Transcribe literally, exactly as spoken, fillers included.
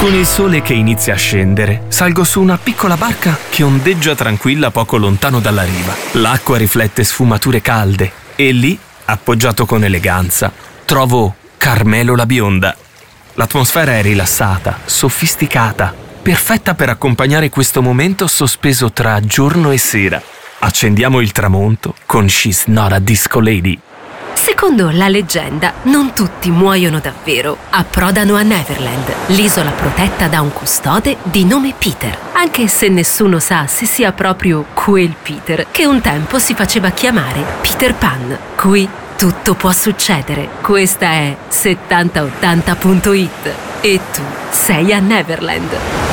Con il sole che inizia a scendere, salgo su una piccola barca che ondeggia tranquilla poco lontano dalla riva. L'acqua riflette sfumature calde e lì, appoggiato con eleganza, trovo Carmelo la bionda. L'atmosfera è rilassata, sofisticata, perfetta per accompagnare questo momento sospeso tra giorno e sera. Accendiamo il tramonto con She's Not a Disco Lady. Secondo la leggenda, non tutti muoiono davvero. Approdano a Neverland, l'isola protetta da un custode di nome Peter, anche se nessuno sa se sia proprio quel Peter che un tempo si faceva chiamare Peter Pan. Qui tutto può succedere. Questa è settanta ottanta punto it e tu sei a Neverland.